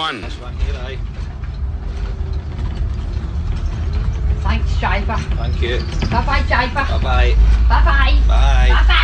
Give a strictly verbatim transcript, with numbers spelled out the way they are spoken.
one. Nice one, you know. Thanks, driver. Thank you. Bye-bye, driver. Bye-bye. Bye-bye. Bye. Bye-bye.